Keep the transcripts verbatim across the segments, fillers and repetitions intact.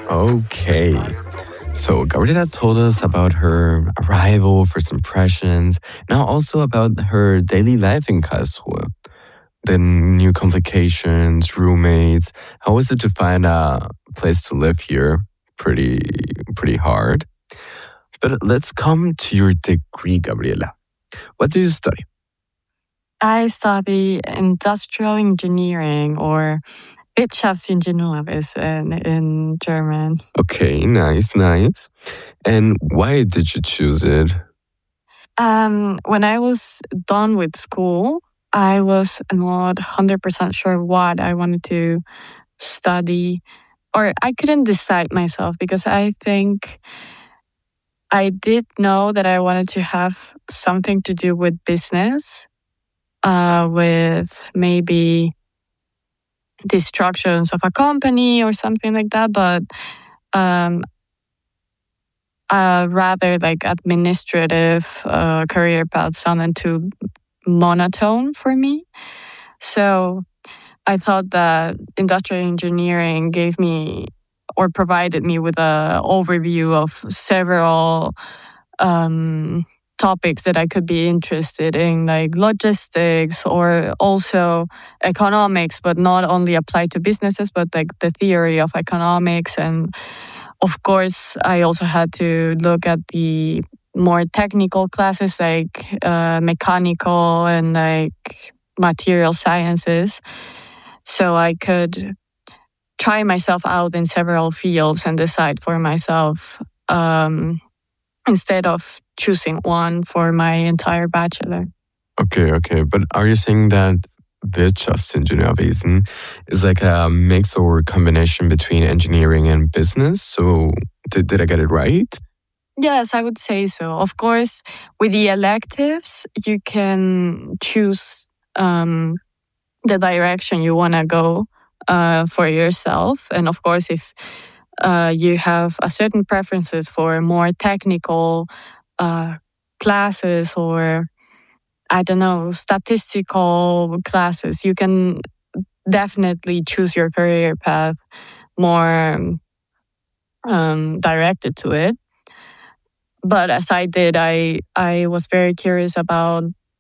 Okay. So Gabriela told us about her arrival, first impressions, now also about her daily life in Karlsruhe. The new complications, roommates. How was it to find a place to live here? Pretty, pretty hard. But let's come to your degree, Gabriela. What do you study? I study industrial engineering or Wirtschaftsingenieurwesen in, in German. Okay, nice, nice. And why did you choose it? Um, when I was done with school, I was not one hundred percent sure what I wanted to study, or I couldn't decide myself because I think I did know that I wanted to have something to do with business, uh, with maybe the instructions of a company or something like that, but um, uh, rather like administrative uh, career path sounded too monotone for me. So I thought that industrial engineering gave me or provided me with an overview of several um, topics that I could be interested in, like logistics or also economics, but not only applied to businesses, but like the theory of economics. And of course, I also had to look at the more technical classes like uh, mechanical and like material sciences. So I could try myself out in several fields and decide for myself um, instead of choosing one for my entire bachelor. Okay, okay. But are you saying that Wirtschaftsingenieurwesen is like a mix or combination between engineering and business? So did, did I get it right? Yes, I would say so. Of course, with the electives, you can choose um, the direction you want to go uh, for yourself. And of course, if uh, you have a certain preferences for more technical uh, classes or, I don't know, statistical classes, you can definitely choose your career path more um, directed to it. But as I did, I I was very curious about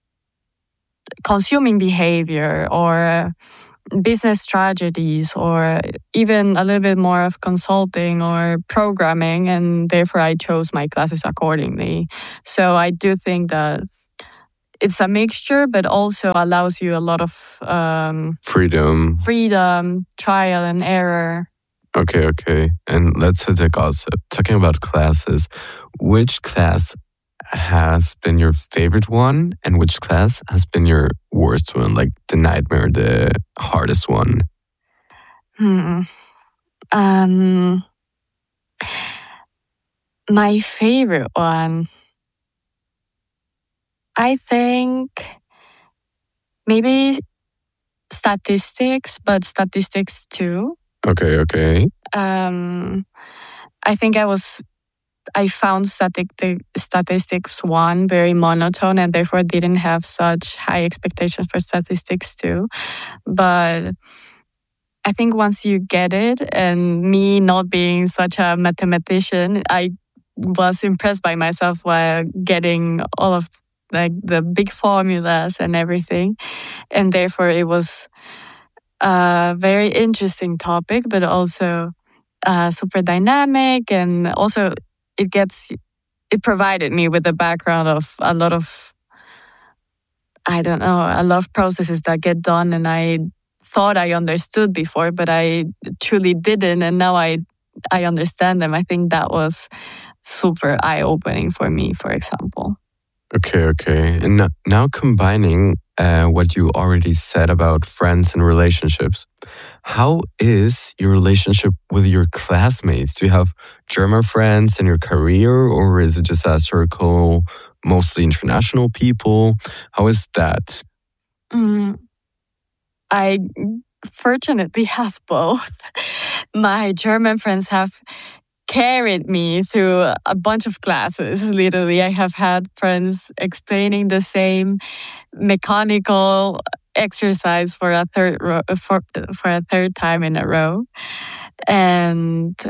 consuming behavior or business strategies or even a little bit more of consulting or programming, and therefore I chose my classes accordingly. So I do think that it's a mixture, but also allows you a lot of um, Freedom. freedom, trial and error. Okay, okay. And let's hit the gossip. Talking about classes, which class has been your favorite one and which class has been your worst one, like the nightmare, the hardest one? Hmm. Um, my favorite one, I think maybe statistics, but statistics two. Okay, okay. Um, I think I was I found static, statistics one very monotone and therefore didn't have such high expectations for statistics two. But I think once you get it, and me not being such a mathematician, I was impressed by myself while getting all of like the big formulas and everything. And therefore it was a very interesting topic, but also uh, super dynamic, and also it gets it provided me with a background of a lot of I don't know a lot of processes that get done, and I thought I understood before, but I truly didn't, and now I I understand them. I think that was super eye opening for me, for example. Okay, okay. And no- now combining uh, what you already said about friends and relationships, how is your relationship with your classmates? Do you have German friends in your career, or is it just a circle, mostly international people? How is that? Mm, I fortunately have both. My German friends have carried me through a bunch of classes. Literally, I have had friends explaining the same mechanical exercise for a third ro- for, for a third time in a row. And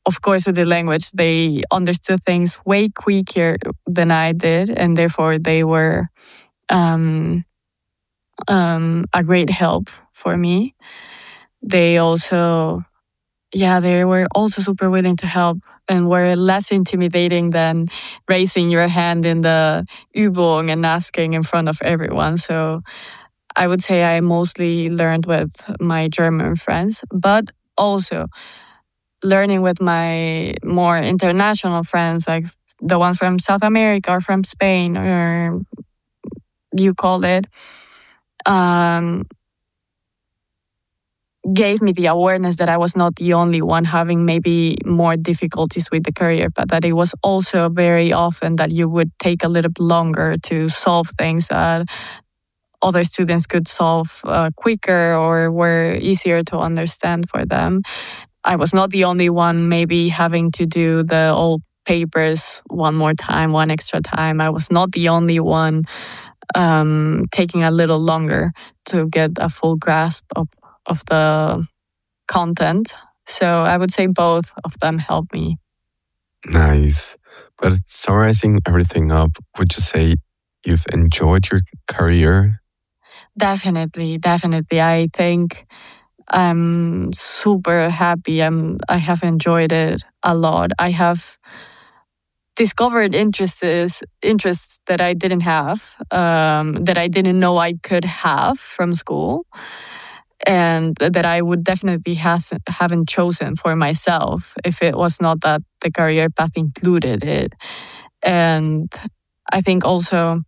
of course, with the language, they understood things way quicker than I did, and therefore they were um, um, a great help for me. They also, yeah, they were also super willing to help and were less intimidating than raising your hand in the Übung and asking in front of everyone. So I would say I mostly learned with my German friends, but also learning with my more international friends, like the ones from South America or from Spain, or you call it, um, gave me the awareness that I was not the only one having maybe more difficulties with the career, but that it was also very often that you would take a little bit longer to solve things that other students could solve uh, quicker or were easier to understand for them. I was not the only one maybe having to do the old papers one more time, one extra time. I was not the only one um, taking a little longer to get a full grasp of, of the content. So I would say both of them helped me. Nice. But summarizing everything up, would you say you've enjoyed your career? Definitely, definitely. I think I'm super happy. I'm, I have enjoyed it a lot. I have discovered interests interests that I didn't have, um, that I didn't know I could have from school, and that I would definitely has, haven't chosen for myself if it was not that the career path included it. And I think also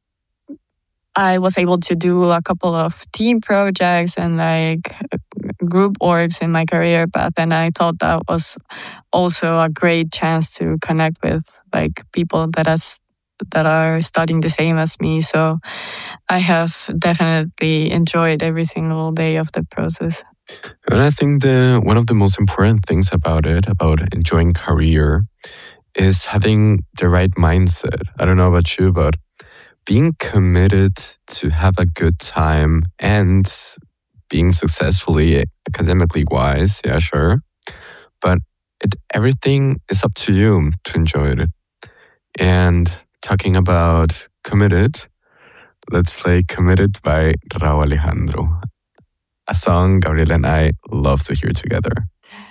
I was able to do a couple of team projects and like group orgs in my career path, and I thought that was also a great chance to connect with like people that has that are studying the same as me. So I have definitely enjoyed every single day of the process. And I think the one of the most important things about it, about enjoying career, is having the right mindset. I don't know about you, but being committed to have a good time and being successfully academically wise, yeah, sure. But it, everything is up to you to enjoy it. And talking about committed, let's play Committed by Rauw Alejandro, a song Gabriela and I love to hear together.